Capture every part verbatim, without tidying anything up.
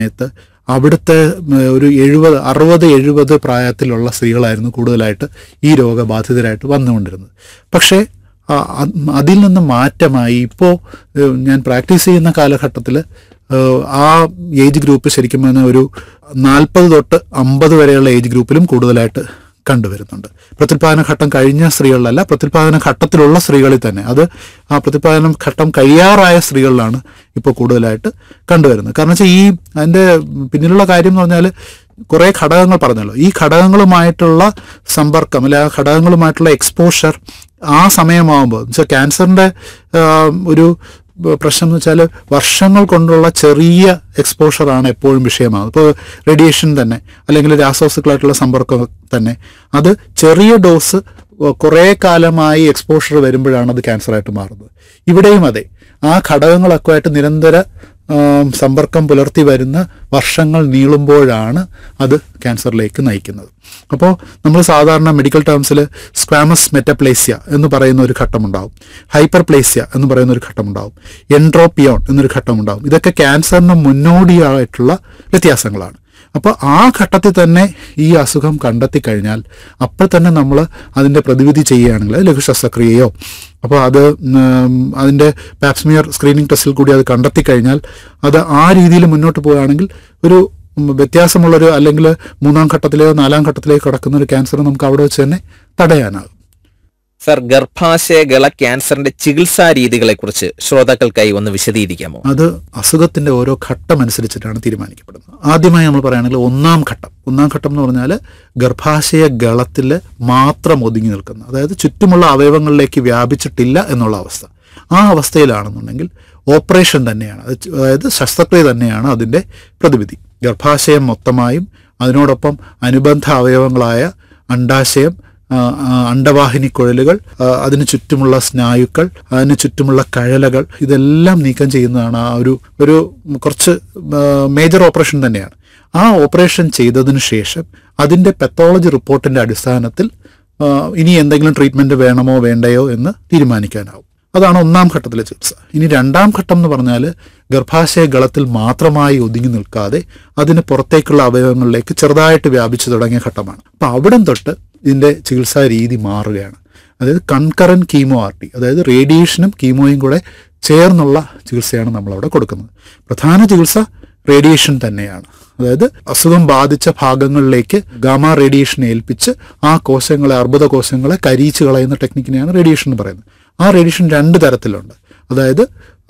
സമയത്ത് അവിടുത്തെ ഒരു എഴുപത് അറുപത് എഴുപത് പ്രായത്തിലുള്ള സ്ത്രീകളായിരുന്നു കൂടുതലായിട്ട് ഈ രോഗബാധിതരായിട്ട് വന്നുകൊണ്ടിരുന്നത്. പക്ഷേ അതിൽ നിന്ന് മാറ്റമായി ഇപ്പോൾ ഞാൻ പ്രാക്ടീസ് ചെയ്യുന്ന കാലഘട്ടത്തിൽ ആ ഏജ് ഗ്രൂപ്പ് ശരിക്കും പറഞ്ഞാൽ ഒരു നാൽപ്പത് തൊട്ട് അമ്പത് വരെയുള്ള ഏജ് ഗ്രൂപ്പിലും കൂടുതലായിട്ട് കണ്ടുവരുന്നുണ്ട്. പ്രത്യുൽപാദന ഘട്ടം കഴിഞ്ഞ സ്ത്രീകളിലല്ല, പ്രത്യുൽപാദന ഘട്ടത്തിലുള്ള സ്ത്രീകളിൽ തന്നെ. അത് ആ പ്രത്യുൽപാദന ഘട്ടം കഴിയാറായ സ്ത്രീകളിലാണ് ഇപ്പോൾ കൂടുതലായിട്ട് കണ്ടുവരുന്നത്. കാരണം വെച്ചാൽ ഈ അതിൻ്റെ പിന്നിലുള്ള കാര്യം എന്ന് പറഞ്ഞാൽ കുറേ ഘടകങ്ങൾ പറഞ്ഞല്ലോ. ഈ ഘടകങ്ങളുമായിട്ടുള്ള സമ്പർക്കം അല്ലെ ആ ഘടകങ്ങളുമായിട്ടുള്ള എക്സ്പോഷർ ആ സമയമാകുമ്പോൾ എന്ന് വെച്ചാൽ ക്യാൻസറിൻ്റെ ഒരു പ്രശ്നം എന്ന് വെച്ചാൽ വർഷങ്ങൾ കൊണ്ടുള്ള ചെറിയ എക്സ്പോഷറാണ് എപ്പോഴും വിഷയമാകുന്നത്. ഇപ്പോൾ റേഡിയേഷൻ തന്നെ അല്ലെങ്കിൽ രാസവസ്തുക്കളായിട്ടുള്ള സമ്പർക്കം തന്നെ അത് ചെറിയ ഡോസ് കുറേ കാലമായി എക്സ്പോഷർ വരുമ്പോഴാണ് അത് ക്യാൻസറായിട്ട് മാറുന്നത്. ഇവിടെയും അതെ, ആ ഘടകങ്ങളൊക്കെ ആയിട്ട് നിരന്തര സമ്പർക്കം പുലർത്തി വരുന്ന വർഷങ്ങൾ നീളുമ്പോഴാണ് അത് ക്യാൻസറിലേക്ക് നയിക്കുന്നത്. അപ്പോൾ നമ്മൾ സാധാരണ മെഡിക്കൽ ടേംസിൽ സ്ക്വാമസ് മെറ്റപ്ലേസ്യ എന്ന് പറയുന്ന ഒരു ഘട്ടമുണ്ടാവും, ഹൈപ്പർപ്ലേസ്യ എന്ന് പറയുന്ന ഒരു ഘട്ടമുണ്ടാവും, എൻട്രോപ്പിയോൺ എന്നൊരു ഘട്ടമുണ്ടാവും. ഇതൊക്കെ ക്യാൻസറിന് മുന്നോടിയായിട്ടുള്ള വ്യത്യാസങ്ങളാണ്. അപ്പോൾ ആ ഘട്ടത്തിൽ തന്നെ ഈ അസുഖം കണ്ടെത്തി കഴിഞ്ഞാൽ അപ്പോൾ തന്നെ നമ്മൾ അതിൻ്റെ പ്രതിവിധി ചെയ്യുകയാണെങ്കിൽ ലഘു ശസ്ത്രക്രിയയോ അപ്പോൾ അത് അതിൻ്റെ പാപ്സ്മിയർ സ്ക്രീനിങ് ടെസ്റ്റിൽ കൂടി അത് കണ്ടെത്തി കഴിഞ്ഞാൽ അത് ആ രീതിയിൽ മുന്നോട്ട് പോവുകയാണെങ്കിൽ ഒരു വ്യത്യാസമുള്ളൊരു അല്ലെങ്കിൽ മൂന്നാം ഘട്ടത്തിലെയോ നാലാം ഘട്ടത്തിലേക്കോ കിടക്കുന്ന ഒരു ക്യാൻസർ നമുക്ക് അവിടെ വെച്ച് തന്നെ തടയാനാകും. സർ, ഗർഭാശയഗള ക്യാൻസറിന്റെ ചികിത്സാ രീതികളെ കുറിച്ച് ശ്രോതാക്കൾക്കായി ഒന്ന് വിശദീകരിക്കാമോ? അത് അസുഖത്തിന്റെ ഓരോ ഘട്ടം അനുസരിച്ചിട്ടാണ് തീരുമാനിക്കപ്പെടുന്നത്. ആദ്യമായി നമ്മൾ പറയുകയാണെങ്കിൽ ഒന്നാം ഘട്ടം ഒന്നാം ഘട്ടം എന്ന് പറഞ്ഞാൽ ഗർഭാശയ ഗളത്തിൽ മാത്രം ഒതുങ്ങി നിൽക്കുന്ന, അതായത് ചുറ്റുമുള്ള അവയവങ്ങളിലേക്ക് വ്യാപിച്ചിട്ടില്ല എന്നുള്ള അവസ്ഥ. ആ അവസ്ഥയിലാണെന്നുണ്ടെങ്കിൽ ഓപ്പറേഷൻ തന്നെയാണ്, അതായത് ശസ്ത്രക്രിയ തന്നെയാണ് അതിൻ്റെ പ്രതിവിധി. ഗർഭാശയം മൊത്തമായും അതിനോടൊപ്പം അനുബന്ധ അവയവങ്ങളായ അണ്ഡാശയം, അണ്ടവാഹിനി കുഴലുകൾ, അതിന് ചുറ്റുമുള്ള സ്നായുക്കൾ, അതിന് ചുറ്റുമുള്ള കഴലകൾ, ഇതെല്ലാം നീക്കം ചെയ്യുന്നതാണ് ആ ഒരു ഒരു കുറച്ച് മേജർ ഓപ്പറേഷൻ തന്നെയാണ്. ആ ഓപ്പറേഷൻ ചെയ്തതിന് ശേഷം അതിൻ്റെ പെത്തോളജി റിപ്പോർട്ടിൻ്റെ അടിസ്ഥാനത്തിൽ ഇനി എന്തെങ്കിലും ട്രീറ്റ്മെൻറ്റ് വേണമോ വേണ്ടയോ എന്ന് തീരുമാനിക്കാനാവും. അതാണ് ഒന്നാം ഘട്ടത്തിലെ ചികിത്സ. ഇനി രണ്ടാം ഘട്ടം എന്ന് പറഞ്ഞാൽ ഗർഭാശയ ഗളത്തിൽ മാത്രമായി ഒതുങ്ങി നിൽക്കാതെ അതിന് പുറത്തേക്കുള്ള അവയവങ്ങളിലേക്ക് ചെറുതായിട്ട് വ്യാപിച്ചു തുടങ്ങിയ ഘട്ടമാണ്. അപ്പം അവിടം തൊട്ട് ഇതിൻ്റെ ചികിത്സാ രീതി മാറുകയാണ്. അതായത് കൺകറൻറ്റ് കീമോ ആർ ടി, അതായത് റേഡിയേഷനും കീമോയും കൂടെ ചേർന്നുള്ള ചികിത്സയാണ് നമ്മളവിടെ കൊടുക്കുന്നത്. പ്രധാന ചികിത്സ റേഡിയേഷൻ തന്നെയാണ്. അതായത് അസുഖം ബാധിച്ച ഭാഗങ്ങളിലേക്ക് ഗാമ റേഡിയേഷൻ ഏൽപ്പിച്ച് ആ കോശങ്ങളെ, അർബുദ കോശങ്ങളെ കരിയിച്ച് കളയുന്ന ടെക്നിക്കിനെയാണ് റേഡിയേഷൻ എന്ന് പറയുന്നത്. ആ റേഡിയേഷൻ രണ്ട് തരത്തിലുണ്ട്. അതായത്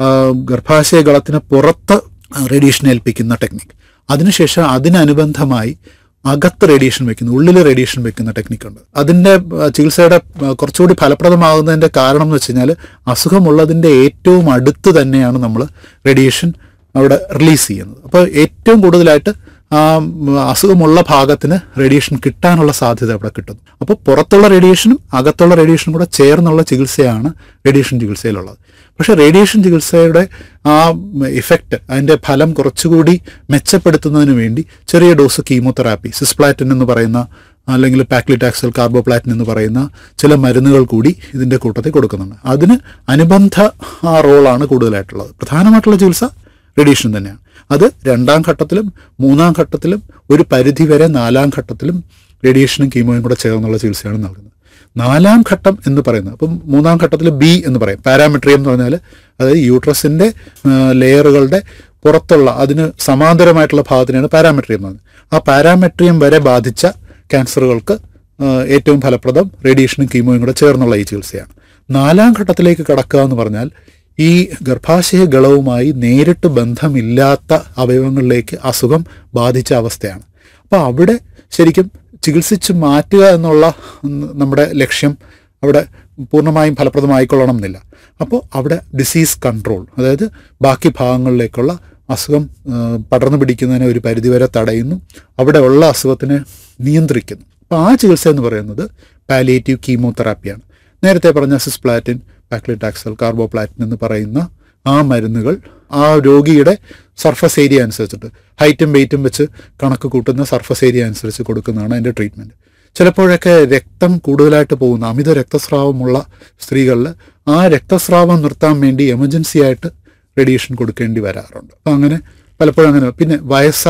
ഗർഭാശയ ഗളത്തിന് പുറത്ത് റേഡിയേഷൻ ഏൽപ്പിക്കുന്ന ടെക്നിക്ക്, അതിനുശേഷം അതിനനുബന്ധമായി അകത്ത് റേഡിയേഷൻ വെക്കുന്ന, ഉള്ളിൽ റേഡിയേഷൻ വെക്കുന്ന ടെക്നിക്കുണ്ട്. അതിൻ്റെ ചികിത്സയുടെ കുറച്ചുകൂടി ഫലപ്രദമാകുന്നതിൻ്റെ കാരണം എന്ന് വെച്ച് കഴിഞ്ഞാൽ അസുഖമുള്ളതിൻ്റെ ഏറ്റവും അടുത്ത് തന്നെയാണ് നമ്മൾ റേഡിയേഷൻ അവിടെ റിലീസ് ചെയ്യുന്നത്. അപ്പോൾ ഏറ്റവും കൂടുതലായിട്ട് ആ അസുഖമുള്ള ഭാഗത്തിന് റേഡിയേഷൻ കിട്ടാനുള്ള സാധ്യത അവിടെ കിട്ടുന്നു. അപ്പോൾ പുറത്തുള്ള റേഡിയേഷനും അകത്തുള്ള റേഡിയേഷനും കൂടെ ചേർന്നുള്ള ചികിത്സയാണ് റേഡിയേഷൻ ചികിത്സയിലുള്ളത്. പക്ഷേ റേഡിയേഷൻ ചികിത്സയുടെ ആ ഇഫക്റ്റ്, അതിൻ്റെ ഫലം കുറച്ചുകൂടി മെച്ചപ്പെടുത്തുന്നതിന് വേണ്ടി ചെറിയ ഡോസ് കീമോതെറാപ്പി, സിസ്പ്ലാറ്റിൻ എന്ന് പറയുന്ന അല്ലെങ്കിൽ പാക്ലിറ്റാക്സൽ, കാർബോപ്ലാറ്റിൻ എന്ന് പറയുന്ന ചില മരുന്നുകൾ കൂടി ഇതിൻ്റെ കൂട്ടത്തിൽ കൊടുക്കുന്നുണ്ട്. അതിന് അനുബന്ധ ആ റോളാണ് കൂടുതലായിട്ടുള്ളത്. പ്രധാനമായിട്ടുള്ള ചികിത്സ റേഡിയേഷൻ തന്നെയാണ്. അത് രണ്ടാം ഘട്ടത്തിലും മൂന്നാം ഘട്ടത്തിലും ഒരു പരിധിവരെ നാലാം ഘട്ടത്തിലും റേഡിയേഷനും കീമോയും കൂടെ ചേർന്നുള്ള ചികിത്സയാണ് നൽകുന്നത്. നാലാം ഘട്ടം എന്ന് പറയുന്നത്, അപ്പം മൂന്നാം ഘട്ടത്തിൽ ബി എന്ന് പറയും, പാരാമെട്രിയം എന്ന് പറഞ്ഞാൽ അതായത് യൂട്രസിൻ്റെ ലെയറുകളുടെ പുറത്തുള്ള അതിന് സമാന്തരമായിട്ടുള്ള ഭാഗത്തിനാണ് പാരാമെട്രിയം എന്ന് പറയുന്നത്. ആ പാരാമെട്രിയം വരെ ബാധിച്ച ക്യാൻസറുകൾക്ക് ഏറ്റവും ഫലപ്രദം റേഡിയേഷനും കീമോയും കൂടെ ചേർന്നുള്ള ഈ ചികിത്സയാണ്. നാലാം ഘട്ടത്തിലേക്ക് കടക്കുക എന്ന് പറഞ്ഞാൽ ഈ ഗർഭാശയ ഗളവുമായി നേരിട്ട് ബന്ധമില്ലാത്ത അവയവങ്ങളിലേക്ക് അസുഖം ബാധിച്ച അവസ്ഥയാണ്. അപ്പോൾ അവിടെ ശരിക്കും ചികിത്സിച്ച് മാറ്റുക എന്നുള്ള നമ്മുടെ ലക്ഷ്യം അവിടെ പൂർണ്ണമായും ഫലപ്രദമായിക്കൊള്ളണം എന്നില്ല. അപ്പോൾ അവിടെ ഡിസീസ് കൺട്രോൾ, അതായത് ബാക്കി ഭാഗങ്ങളിലേക്കുള്ള അസുഖം പടർന്നു പിടിക്കുന്നതിനെ ഒരു പരിധിവരെ തടയുന്നു, അവിടെ ഉള്ള അസുഖത്തിനെ നിയന്ത്രിക്കുന്നു. അപ്പോൾ ആ ചികിത്സ എന്ന് പറയുന്നത് പാലിയേറ്റീവ് കീമോതെറാപ്പിയാണ്. നേരത്തെ പറഞ്ഞ സിസ്പ്ലാറ്റിൻ, പാക്ലിറ്റാക്സൽ, കാർബോപ്ലാറ്റിൻ എന്ന് പറയുന്ന ആ മരുന്നുകൾ ആ രോഗിയുടെ സർഫസ് ഏരിയ അനുസരിച്ചിട്ട് ഹൈറ്റും വെയ്റ്റും വെച്ച് കണക്ക് കൂട്ടുന്ന സർഫസ് ഏരിയ അനുസരിച്ച് കൊടുക്കുന്നതാണ് അതിൻ്റെ ട്രീറ്റ്മെൻറ്റ്. ചിലപ്പോഴൊക്കെ രക്തം കൂടുതലായിട്ട് പോകുന്ന അമിത രക്തസ്രാവമുള്ള സ്ത്രീകളിൽ ആ രക്തസ്രാവം നിർത്താൻ വേണ്ടി എമർജൻസി ആയിട്ട് റേഡിയേഷൻ കൊടുക്കേണ്ടി വരാറുണ്ട്. അപ്പം അങ്ങനെ പലപ്പോഴും അങ്ങനെ. പിന്നെ വയസ്സ